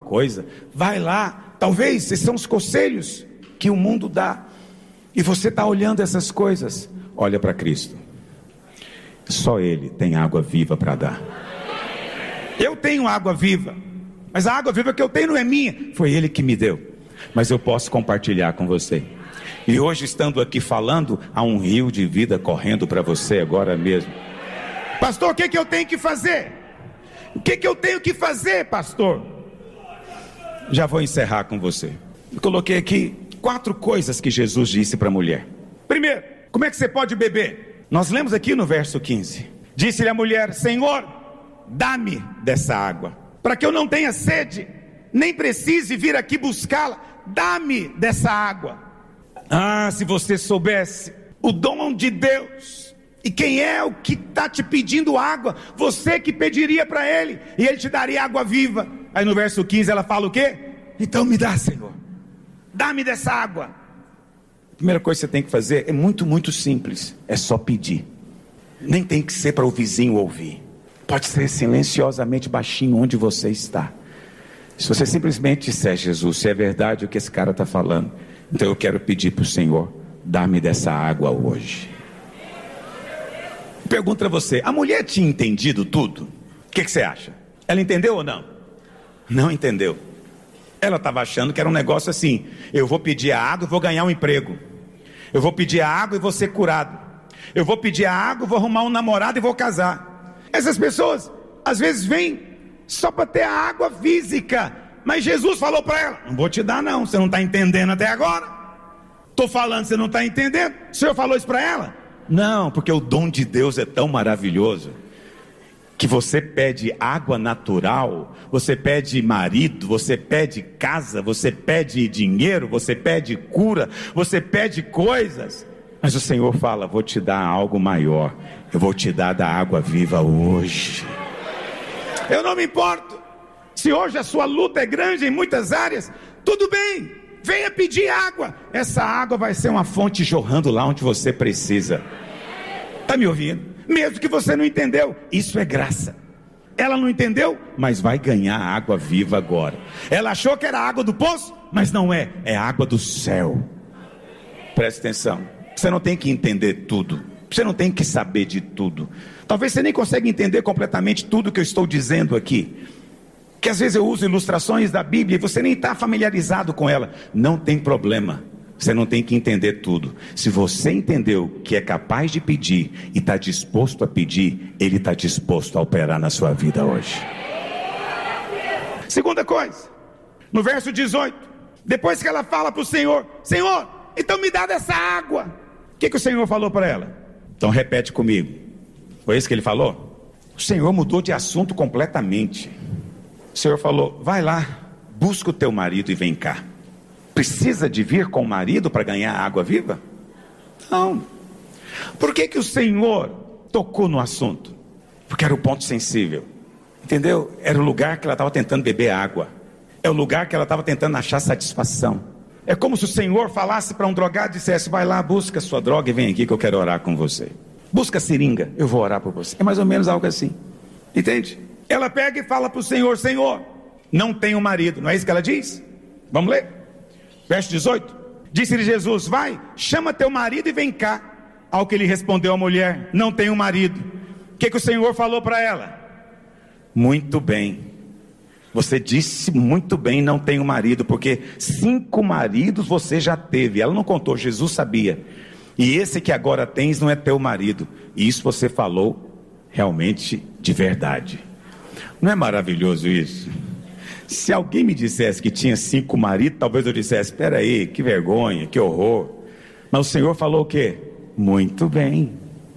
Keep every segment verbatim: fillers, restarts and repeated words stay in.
coisa, vai lá. Talvez esses são os conselhos que o mundo dá, e você está olhando essas coisas. Olha para Cristo, só Ele tem água viva para dar. Eu tenho água viva, mas a água viva que eu tenho não é minha, foi Ele que me deu, mas eu posso compartilhar com você. E hoje, estando aqui falando, há um rio de vida correndo para você agora mesmo. Pastor, o que, que eu tenho que fazer? O que, que eu tenho que fazer, pastor? Já vou encerrar com você. Eu coloquei aqui quatro coisas que Jesus disse para a mulher. Primeiro, como é que você pode beber? Nós lemos aqui no verso quinze. Disse-lhe a mulher: Senhor, dá-me dessa água, para que eu não tenha sede, nem precise vir aqui buscá-la. Dá-me dessa água. Ah, se você soubesse o dom de Deus, e quem é o que está te pedindo água, você que pediria para Ele, e Ele te daria água viva. Aí no verso quinze ela fala o quê? Então me dá, Senhor, dá-me dessa água. A primeira coisa que você tem que fazer é muito, muito simples, é só pedir. Nem tem que ser para o vizinho ouvir, pode ser silenciosamente baixinho onde você está. Se você simplesmente disser: Jesus, se é verdade o que esse cara está falando, então eu quero pedir para o Senhor, dá-me dessa água hoje. Pergunta a você: a mulher tinha entendido tudo? O que, que você acha? Ela entendeu ou não? Não entendeu. Ela estava achando que era um negócio assim: eu vou pedir a água e vou ganhar um emprego, eu vou pedir a água e vou ser curado, eu vou pedir a água e vou arrumar um namorado e vou casar. Essas pessoas às vezes vêm só para ter a água física, mas Jesus falou para ela: não vou te dar não, você não está entendendo até agora. Estou falando, você não está entendendo. O Senhor falou isso para ela? Não, porque o dom de Deus é tão maravilhoso, que você pede água natural, você pede marido, você pede casa, você pede dinheiro, você pede cura, você pede coisas, mas o Senhor fala: vou te dar algo maior, eu vou te dar da água viva hoje. Eu não me importo se hoje a sua luta é grande em muitas áreas, tudo bem, venha pedir água. Essa água vai ser uma fonte jorrando lá onde você precisa. Está me ouvindo? Mesmo que você não entendeu, isso é graça. Ela não entendeu, mas vai ganhar água viva agora. Ela achou que era água do poço, mas não é, é água do céu. Preste atenção, você não tem que entender tudo, você não tem que saber de tudo. Talvez você nem consiga entender completamente tudo que eu estou dizendo aqui, que às vezes eu uso ilustrações da Bíblia e você nem está familiarizado com ela. Não tem problema, você não tem que entender tudo. Se você entendeu que é capaz de pedir e está disposto a pedir, Ele está disposto a operar na sua vida hoje. Segunda coisa, no verso dezoito, depois que ela fala para o Senhor: Senhor, então me dá dessa água. O que, que o Senhor falou para ela? Então repete comigo. Foi isso que Ele falou? O Senhor mudou de assunto completamente. O Senhor falou: vai lá, busca o teu marido e vem cá. Precisa de vir com o marido para ganhar água viva? Não. Por que que o Senhor tocou no assunto? Porque era o ponto sensível, entendeu? Era o lugar que ela estava tentando beber água, é o lugar que ela estava tentando achar satisfação. É como se o Senhor falasse para um drogado e dissesse: vai lá, busca a sua droga e vem aqui que eu quero orar com você. Busca a seringa, eu vou orar por você. É mais ou menos algo assim, entende? Ela pega e fala para o Senhor: Senhor, não tenho marido. Não é isso que ela diz? Vamos ler? Verso dezoito. Disse-lhe Jesus: vai, chama teu marido e vem cá. Ao que lhe respondeu a mulher: não tenho marido. O que, que o Senhor falou para ela? Muito bem, você disse muito bem, não tenho marido, porque cinco maridos você já teve. Ela não contou, Jesus sabia. E esse que agora tens não é teu marido. E isso você falou realmente de verdade. Não é maravilhoso isso? Se alguém me dissesse que tinha cinco maridos, talvez eu dissesse: espera aí, que vergonha, que horror. Mas o Senhor falou o quê? Muito bem.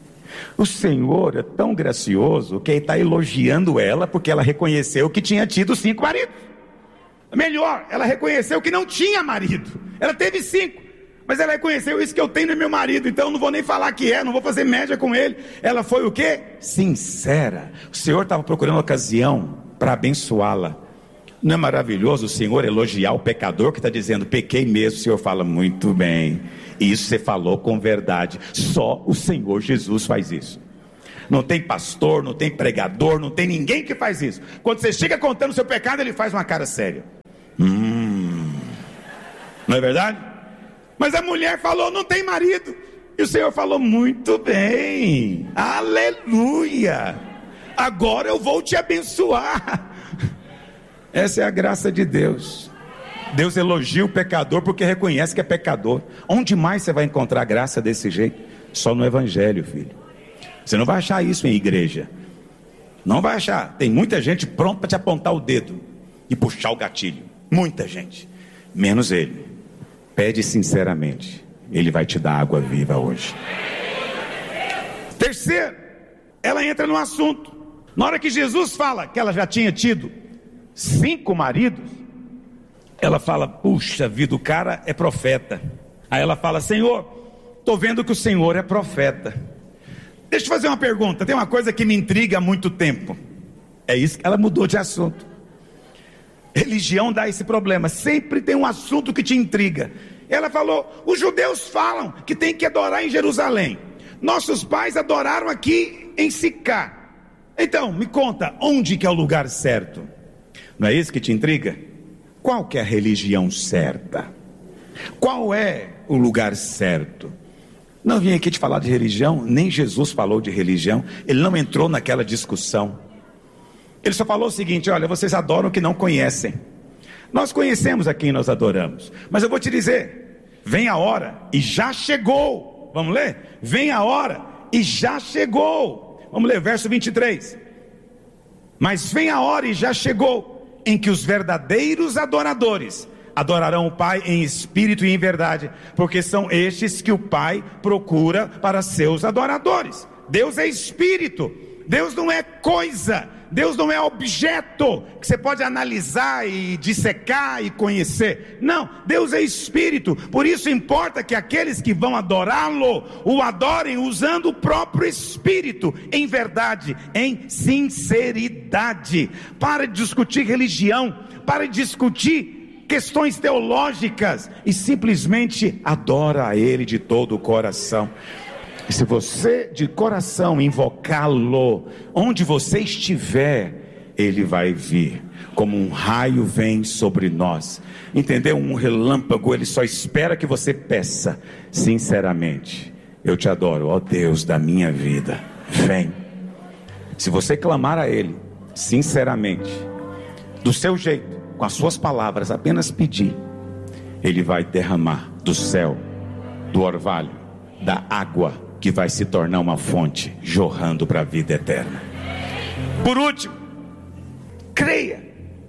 O Senhor é tão gracioso que Ele está elogiando ela porque ela reconheceu que tinha tido cinco maridos. Melhor, ela reconheceu que não tinha marido. Ela teve cinco, mas ela reconheceu: isso que eu tenho é meu marido, então eu não vou nem falar que é, não vou fazer média com ele. Ela foi o quê? Sincera. O Senhor estava procurando ocasião para abençoá-la. Não é maravilhoso o Senhor elogiar o pecador que está dizendo: pequei mesmo? O Senhor fala: muito bem, isso você falou com verdade. Só o Senhor Jesus faz isso. Não tem pastor, não tem pregador, não tem ninguém que faz isso. Quando você chega contando o seu pecado, ele faz uma cara séria. Hum, não é verdade? Mas a mulher falou, não tem marido. E o Senhor falou, muito bem, aleluia, agora eu vou te abençoar. Essa é a graça de Deus. Deus elogia o pecador porque reconhece que é pecador. Onde mais você vai encontrar graça desse jeito? Só no Evangelho, filho. Você não vai achar isso em igreja. Não vai achar. Tem muita gente pronta para te apontar o dedo e puxar o gatilho. Muita gente. Menos ele. Pede sinceramente. Ele vai te dar água viva hoje. Terceiro, ela entra no assunto. Na hora que Jesus fala que ela já tinha tido cinco maridos, ela fala, puxa vida, o cara é profeta. Aí ela fala, Senhor, estou vendo que o Senhor é profeta. Deixa eu fazer uma pergunta, tem uma coisa que me intriga há muito tempo. É isso que ela mudou de assunto. Religião dá esse problema, sempre tem um assunto que te intriga. Ela falou, os judeus falam que tem que adorar em Jerusalém. Nossos pais adoraram aqui em Sicá. Então, me conta, onde que é o lugar certo? Não é isso que te intriga? Qual que é a religião certa? Qual é o lugar certo? Não vim aqui te falar de religião, nem Jesus falou de religião. Ele não entrou naquela discussão. Ele só falou o seguinte, olha, vocês adoram o que não conhecem. Nós conhecemos a quem nós adoramos. Mas eu vou te dizer, vem a hora e já chegou. Vamos ler? Vem a hora e já chegou. Vamos ler, verso vinte e três. Mas vem a hora e já chegou, em que os verdadeiros adoradores adorarão o Pai em espírito e em verdade, porque são estes que o Pai procura para seus adoradores. Deus é espírito, Deus não é coisa, Deus não é objeto que você pode analisar e dissecar e conhecer. Não, Deus é espírito. Por isso importa que aqueles que vão adorá-lo o adorem usando o próprio espírito, em verdade, em sinceridade. Para de discutir religião, para de discutir questões teológicas e simplesmente adora a Ele de todo o coração. E se você de coração invocá-lo, onde você estiver, Ele vai vir, como um raio vem sobre nós, entendeu? Um relâmpago, Ele só espera que você peça, sinceramente, eu te adoro, ó Deus da minha vida, vem. Se você clamar a Ele, sinceramente, do seu jeito, com as suas palavras, apenas pedir, Ele vai derramar do céu, do orvalho, da água, que vai se tornar uma fonte, jorrando para a vida eterna. Por último, creia.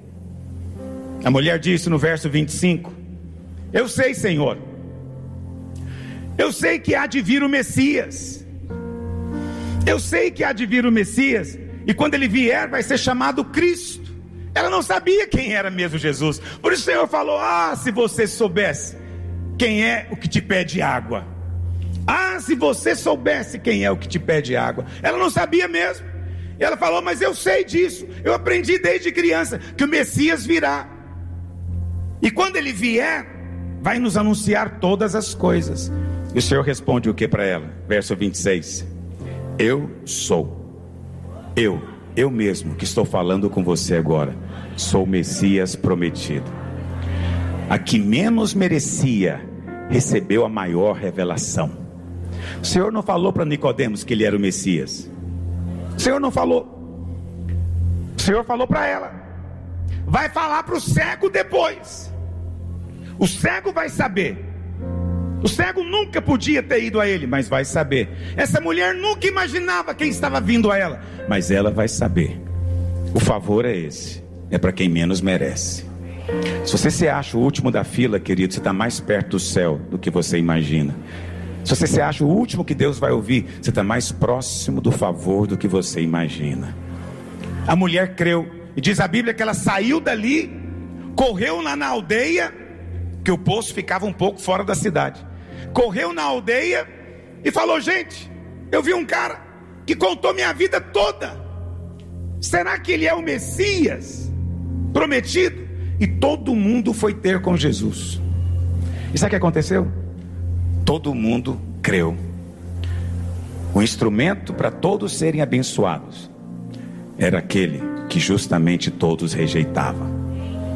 A mulher disse no verso vinte e cinco, eu sei, Senhor, eu sei que há de vir o Messias, eu sei que há de vir o Messias, e quando ele vier vai ser chamado Cristo. Ela não sabia quem era mesmo Jesus. Por isso o Senhor falou, ah, se você soubesse quem é o que te pede água. Ah, se você soubesse quem é o que te pede água. Ela não sabia mesmo. E ela falou, mas eu sei disso, eu aprendi desde criança que o Messias virá, e quando ele vier vai nos anunciar todas as coisas. E o Senhor responde o que para ela? Verso vinte e seis, eu sou, eu, eu mesmo que estou falando com você agora, sou o Messias prometido. A que menos merecia recebeu a maior revelação. O Senhor não falou para Nicodemos que ele era o Messias. O Senhor não falou. O Senhor falou para ela. Vai falar para o cego depois. O cego vai saber. O cego nunca podia ter ido a ele, mas vai saber. Essa mulher nunca imaginava quem estava vindo a ela, mas ela vai saber. O favor é esse, é para quem menos merece. Se você se acha o último da fila, querido, você está mais perto do céu do que você imagina. Se você se acha o último que Deus vai ouvir, você está mais próximo do favor do que você imagina. A mulher creu, e diz a Bíblia que ela saiu dali, correu lá na aldeia, que o poço ficava um pouco fora da cidade. Correu na aldeia e falou, gente, eu vi um cara que contou minha vida toda. Será que ele é o Messias prometido? E todo mundo foi ter com Jesus. E sabe o que aconteceu? Todo mundo creu. O instrumento para todos serem abençoados era aquele que justamente todos rejeitavam.